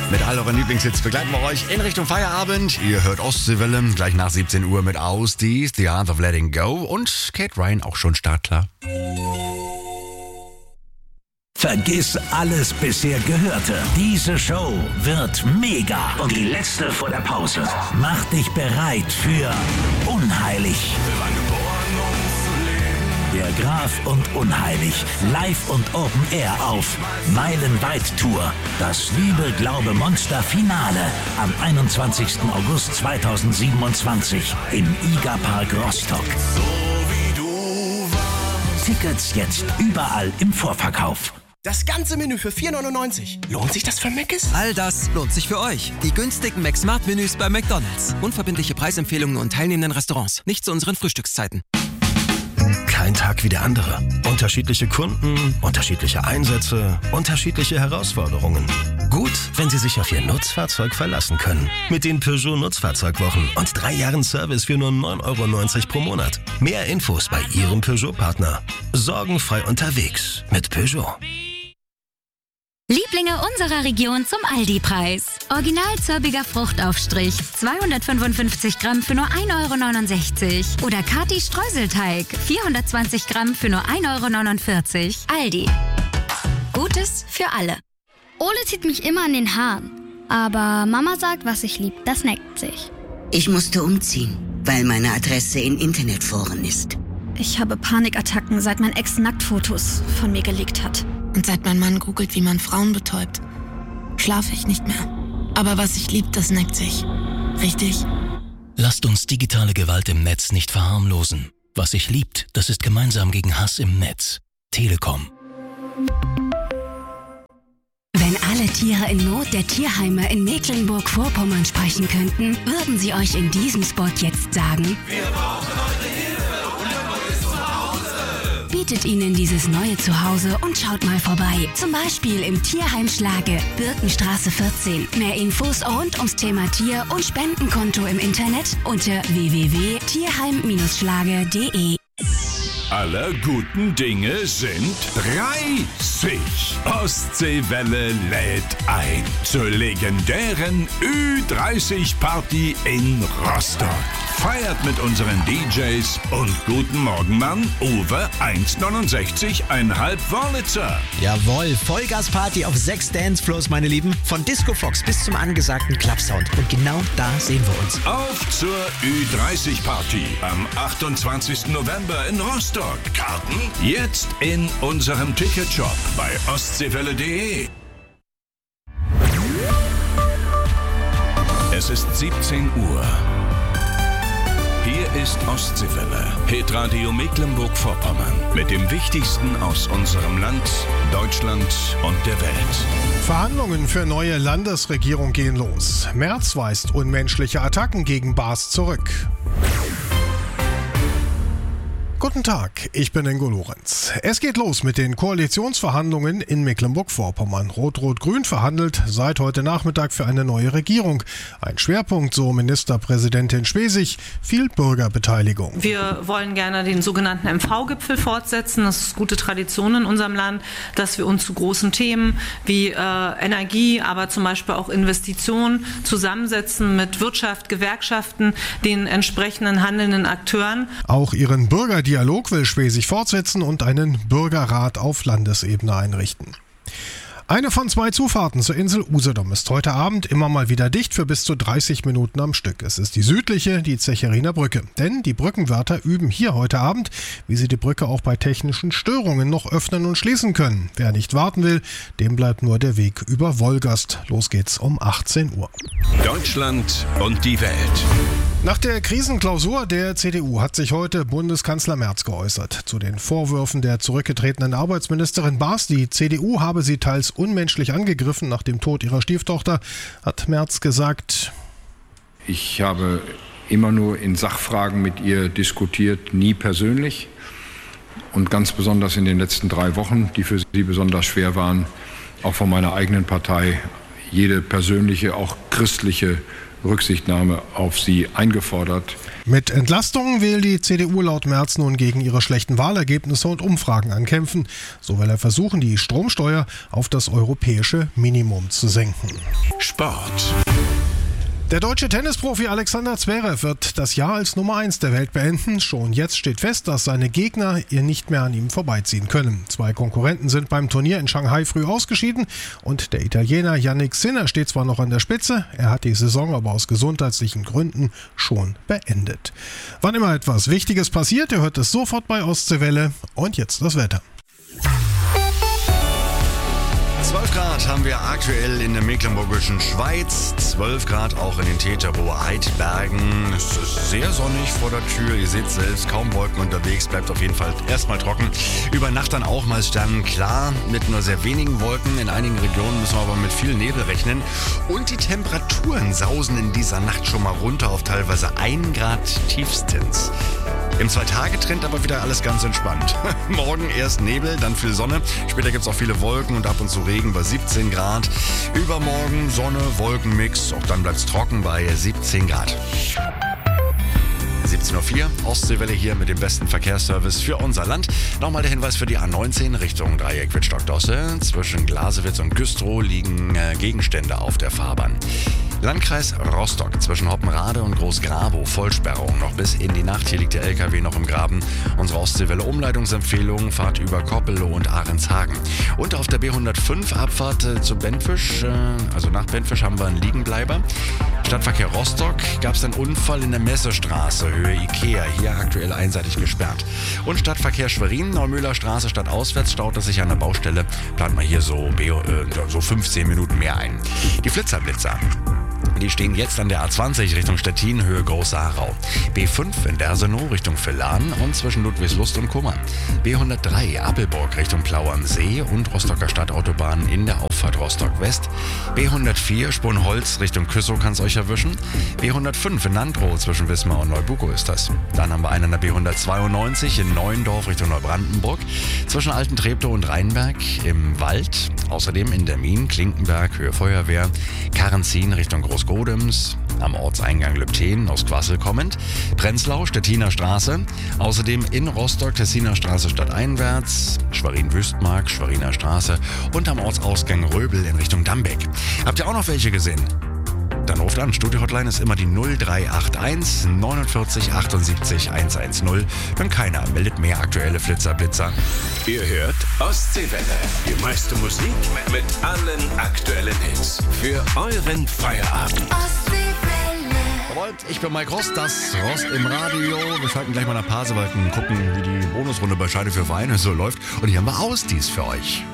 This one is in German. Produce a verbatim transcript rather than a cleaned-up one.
Mit all euren Lieblingshits begleiten wir euch in Richtung Feierabend. Ihr hört Ostseewelle, gleich nach siebzehn Uhr mit Ausdies, The Art of Letting Go und Kate Ryan auch schon startklar. Vergiss alles bisher Gehörte. Diese Show wird mega. Und die letzte vor der Pause. Mach dich bereit für Unheilig. Der Graf und Unheilig. Live und Open Air auf Meilenweit Tour. Das Liebe, Glaube, Monster Finale am einundzwanzigsten August zweitausendsiebenundzwanzig im Iga-Park Rostock. Tickets jetzt überall im Vorverkauf. Das ganze Menü für vier neunundneunzig. Lohnt sich das für Mc's? All das lohnt sich für euch. Die günstigen McSmart-Menüs bei McDonald's. Unverbindliche Preisempfehlungen und teilnehmenden Restaurants. Nicht zu unseren Frühstückszeiten. Kein Tag wie der andere. Unterschiedliche Kunden, unterschiedliche Einsätze, unterschiedliche Herausforderungen. Gut, wenn Sie sich auf Ihr Nutzfahrzeug verlassen können. Mit den Peugeot Nutzfahrzeugwochen und drei Jahren Service für nur neun Euro neunzig pro Monat. Mehr Infos bei Ihrem Peugeot-Partner. Sorgenfrei unterwegs mit Peugeot. Lieblinge unserer Region zum Aldi-Preis. Original zirbiger Fruchtaufstrich, zweihundertfünfundfünfzig Gramm für nur ein Euro neunundsechzig. Oder Kati Streuselteig, vierhundertzwanzig Gramm für nur ein Euro neunundvierzig. Aldi. Gutes für alle. Ole zieht mich immer an den Haaren. Aber Mama sagt, was ich lieb, das neckt sich. Ich musste umziehen, weil meine Adresse in Internetforen ist. Ich habe Panikattacken, seit mein Ex Nacktfotos von mir gelegt hat. Und seit mein Mann googelt, wie man Frauen betäubt, schlafe ich nicht mehr. Aber was ich lieb, das neckt sich. Richtig? Lasst uns digitale Gewalt im Netz nicht verharmlosen. Was sich liebt, das ist gemeinsam gegen Hass im Netz. Telekom. Wenn alle Tiere in Not der Tierheime in Mecklenburg-Vorpommern sprechen könnten, würden sie euch in diesem Spot jetzt sagen: Wir brauchen eure Hilfe und ein neues Zuhause. Bietet ihnen dieses neue Zuhause und schaut mal vorbei. Zum Beispiel im Tierheim Schlage, Birkenstraße vierzehn. Mehr Infos rund ums Thema Tier und Spendenkonto im Internet unter w w w punkt tierheim schlage punkt de. Aller guten Dinge sind dreißig. Ostseewelle lädt ein zur legendären Ü dreißig Party in Rostock. Feiert mit unseren D Js und guten Morgen Mann Uwe eins neunundsechzig Komma fünf Wörlitzer. Jawohl, Vollgasparty auf sechs Dancefloors, meine Lieben. Von Disco Fox bis zum angesagten Clubsound. Und genau da sehen wir uns. Auf zur Ü dreißig Party am achtundzwanzigsten November in Rostock. Karten jetzt in unserem Ticketshop bei ostseewelle punkt de. Es ist siebzehn Uhr. Hier ist Ostseewelle, Hitradio Mecklenburg-Vorpommern mit dem Wichtigsten aus unserem Land, Deutschland und der Welt. Verhandlungen für neue Landesregierung gehen los. Merz weist unmenschliche Attacken gegen Baas zurück. Guten Tag, ich bin Ingo Lorenz. Es geht los mit den Koalitionsverhandlungen in Mecklenburg-Vorpommern. Rot-Rot-Grün verhandelt seit heute Nachmittag für eine neue Regierung. Ein Schwerpunkt, so Ministerpräsidentin Schwesig, viel Bürgerbeteiligung. Wir wollen gerne den sogenannten M V-Gipfel fortsetzen. Das ist gute Tradition in unserem Land, dass wir uns zu großen Themen wie äh, Energie, aber zum Beispiel auch Investitionen zusammensetzen mit Wirtschaft, Gewerkschaften, den entsprechenden handelnden Akteuren. Auch ihren Bürger Dialog will Schwesig fortsetzen und einen Bürgerrat auf Landesebene einrichten. Eine von zwei Zufahrten zur Insel Usedom ist heute Abend immer mal wieder dicht für bis zu dreißig Minuten am Stück. Es ist die südliche, die Zecheriner Brücke. Denn die Brückenwärter üben hier heute Abend, wie sie die Brücke auch bei technischen Störungen noch öffnen und schließen können. Wer nicht warten will, dem bleibt nur der Weg über Wolgast. Los geht's um achtzehn Uhr. Deutschland und die Welt. Nach der Krisenklausur der C D U hat sich heute Bundeskanzler Merz geäußert. Zu den Vorwürfen der zurückgetretenen Arbeitsministerin Baas, die C D U habe sie teils unmenschlich angegriffen nach dem Tod ihrer Stieftochter, hat Merz gesagt: Ich habe immer nur in Sachfragen mit ihr diskutiert, nie persönlich. Und ganz besonders in den letzten drei Wochen, die für sie besonders schwer waren, auch von meiner eigenen Partei, jede persönliche, auch christliche Rücksichtnahme auf sie eingefordert. Mit Entlastungen will die C D U laut Merz nun gegen ihre schlechten Wahlergebnisse und Umfragen ankämpfen. So will er versuchen, die Stromsteuer auf das europäische Minimum zu senken. Sport. Der deutsche Tennisprofi Alexander Zverev wird das Jahr als Nummer eins der Welt beenden. Schon jetzt steht fest, dass seine Gegner ihr nicht mehr an ihm vorbeiziehen können. Zwei Konkurrenten sind beim Turnier in Shanghai früh ausgeschieden und der Italiener Jannik Sinner steht zwar noch an der Spitze, er hat die Saison aber aus gesundheitlichen Gründen schon beendet. Wann immer etwas Wichtiges passiert, ihr hört es sofort bei Ostseewelle. Und jetzt das Wetter. zwölf Grad haben wir aktuell in der mecklenburgischen Schweiz, zwölf Grad auch in den Teterower Heidbergen. Es ist sehr sonnig vor der Tür, ihr seht selbst, kaum Wolken unterwegs, bleibt auf jeden Fall erstmal trocken. Über Nacht dann auch mal Sternen klar, mit nur sehr wenigen Wolken. In einigen Regionen müssen wir aber mit viel Nebel rechnen. Und die Temperaturen sausen in dieser Nacht schon mal runter auf teilweise ein Grad tiefstens. Im Zwei-Tage-Trend aber wieder alles ganz entspannt. Morgen erst Nebel, dann viel Sonne. Später gibt es auch viele Wolken und ab und zu Regen bei siebzehn Grad. Übermorgen Sonne, Wolkenmix. Auch dann bleibt es trocken bei siebzehn Grad. siebzehn Uhr vier, Ostseewelle hier mit dem besten Verkehrsservice für unser Land. Nochmal der Hinweis für die A neunzehn Richtung Dreieck Wittstock-Dosse. Zwischen Glasewitz und Güstrow liegen äh, Gegenstände auf der Fahrbahn. Landkreis Rostock zwischen Hoppenrade und Großgrabow, Vollsperrung noch bis in die Nacht. Hier liegt der L K W noch im Graben. Unsere Ostseewelle Umleitungsempfehlung, Fahrt über Koppelow und Ahrenshagen. Und auf der B hundertfünf Abfahrt äh, zu Benfisch, äh, also nach Benfisch haben wir einen Liegenbleiber. Stadtverkehr Rostock gab es einen Unfall in der Messestraße, Höhe Ikea, hier aktuell einseitig gesperrt. Und Stadtverkehr Schwerin, Neumühler Straße stadtauswärts staut es sich an der Baustelle. Plant man hier so, äh, so fünfzehn Minuten mehr ein. Die Flitzerblitzer. Die stehen jetzt an der A zwanzig Richtung Stettin, Höhe Groß-Saarau. B fünf in Dersenow Richtung Villan und zwischen Ludwigslust und Kummer. B hundertdrei Appelburg Richtung Plau am See und Rostocker Stadtautobahn in der Auffahrt Rostock-West. B hundertvier Sponholz Richtung Küssow kann es euch erwischen. B hundertfünf in Nandrow zwischen Wismar und Neubukow ist das. Dann haben wir einen an der B hundertzweiundneunzig in Neuendorf Richtung Neubrandenburg. Zwischen Alten Treptow und Rheinberg im Wald. Außerdem in der Mien, Klinkenberg, Höhe Feuerwehr. Karrenzin Richtung Großgodems, am Ortseingang Lübten aus Quassel kommend, Prenzlau, Stettiner Straße, außerdem in Rostock, Tessiner Straße stadteinwärts, Schwerin-Wüstmark, Schweriner Straße und am Ortsausgang Röbel in Richtung Dambeck. Habt ihr auch noch welche gesehen? Dann ruft an. Studio-Hotline ist immer die null drei acht eins neunundvierzig achtundsiebzig hundertzehn. Wenn keiner meldet mehr aktuelle Flitzer-Blitzer. Ihr hört Ostseewelle. Die meiste Musik mit allen aktuellen Hits. Für euren Feierabend. Jawohl, ich bin Mike Rost, das Rost im Radio. Wir schalten gleich mal nach Pasewalk und gucken, wie die Bonusrunde bei Scheide für Weine so läuft. Und hier haben wir Ausdies für euch.